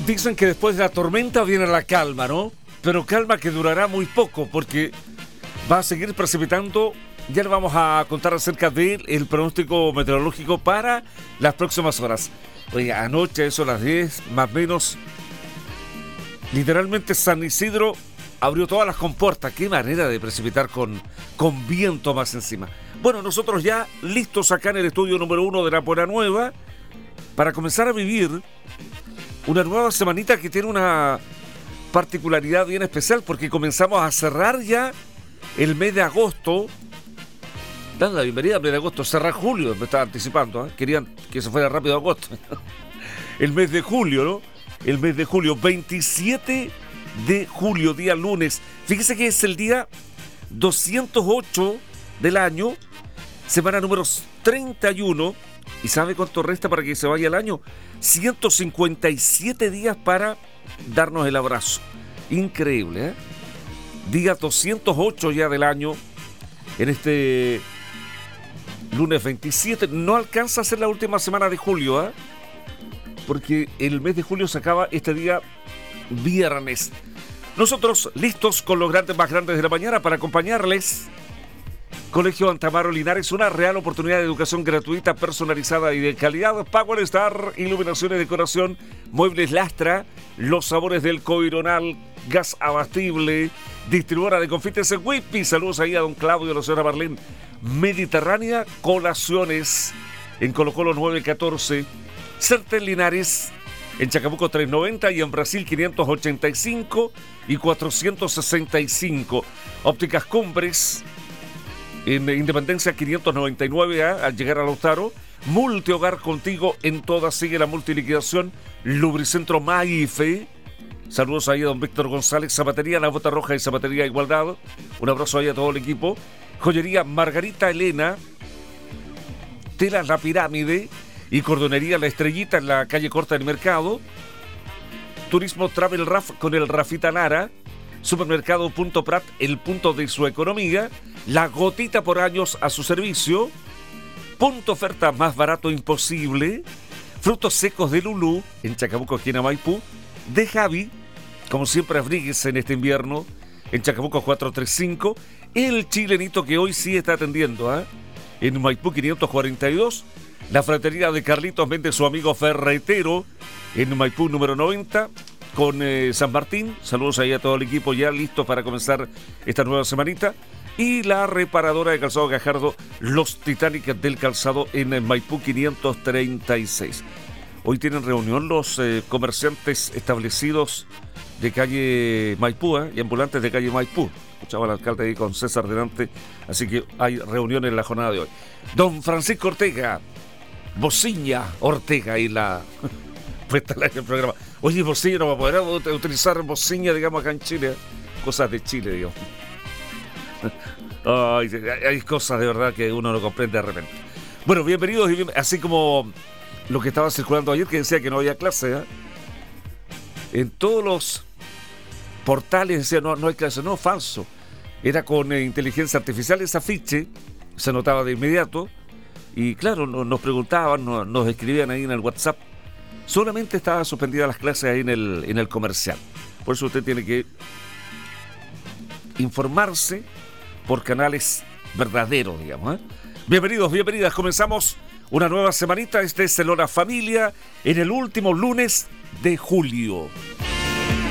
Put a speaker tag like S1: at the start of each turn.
S1: Dicen que después de la tormenta viene la calma, ¿no? Pero calma que durará muy poco porque va a seguir precipitando. Ya le vamos a contar acerca del pronóstico meteorológico para las próximas horas. Oye, anoche, eso a las 10, más o menos, literalmente San Isidro abrió todas las compuertas. Qué manera de precipitar con viento más encima. Bueno, nosotros ya listos acá en el estudio número 1 de La Buena Nueva para comenzar a vivir una nueva semanita que tiene una particularidad bien especial porque comenzamos a cerrar ya el mes de agosto. Dan la bienvenida al mes de agosto, cerrar julio, me estaba anticipando, ¿eh? Querían que se fuera rápido agosto. El mes de julio, ¿no? El mes de julio, 27 de julio, día lunes. Fíjese que es el día 208 del año, semana número 31. ¿Y sabe cuánto resta para que se vaya el año? 157 días para darnos el abrazo. Increíble, ¿eh? Día 208 ya del año, en este lunes 27. No alcanza a ser la última semana de julio, ¿eh? Porque el mes de julio se acaba este día viernes. Nosotros listos con los grandes más grandes de la mañana para acompañarles. Colegio Antamaro Linares, una real oportunidad de educación gratuita, personalizada y de calidad. Power Star, iluminación y decoración, muebles Lastra, los sabores del Coironal, gas abastible, distribuidora de confites en Whippy. Saludos ahí a don Claudio, a la señora Marlene. Mediterránea Colaciones, en Colo Colo 914. Certel Linares, en Chacabuco 390 y en Brasil 585 y 465. Ópticas Cumbres, en Independencia 599 al llegar a Lautaro. Multihogar contigo en todas. Sigue la multiliquidación. Lubricentro Maife. Saludos ahí a don Víctor González. Zapatería La Bota Roja y Zapatería Igualdad. Un abrazo ahí a todo el equipo. Joyería Margarita Elena. Telas La Pirámide y Cordonería La Estrellita en la calle Corta del Mercado. Turismo Travel Raf con el Rafita Lara. Supermercado Punto Prat, el punto de su economía. La gotita por años a su servicio. Punto oferta más barato imposible. Frutos secos de Lulú en Chacabuco, esquina Maipú. De Javi, como siempre, abríguese en este invierno en Chacabuco 435. El chilenito que hoy sí está atendiendo, ¿eh? En Maipú 542. La fratería de Carlitos vende su amigo ferretero en Maipú número 90. Con San Martín, saludos ahí a todo el equipo ya listos para comenzar esta nueva semanita. Y la reparadora de calzado Gajardo, los Titanic del calzado en Maipú 536. Hoy tienen reunión los comerciantes establecidos de calle Maipú, y ambulantes de calle Maipú. Escuchaba al alcalde ahí con César delante, así que hay reunión en la jornada de hoy. Don Francisco Ortega, Bociña Ortega y la... puesta en el programa. Oye, Bociña no va a poder utilizar Bociña, digamos, acá en Chile. Cosas de Chile, digamos. Ay, hay cosas de verdad que uno no comprende de repente. Bueno, bienvenidos y así como lo que estaba circulando ayer que decía que no había clase, ¿eh? En todos los portales decía no hay clase, no, falso. Era con inteligencia artificial ese afiche, se notaba de inmediato. Y claro, nos preguntaban, nos escribían ahí en el WhatsApp. Solamente estaban suspendidas las clases ahí en el comercial. Por eso usted tiene que informarse por canales verdaderos, digamos, ¿eh? Bienvenidos, bienvenidas. Comenzamos una nueva semanita. Este es el Hora Familia en el último lunes de julio.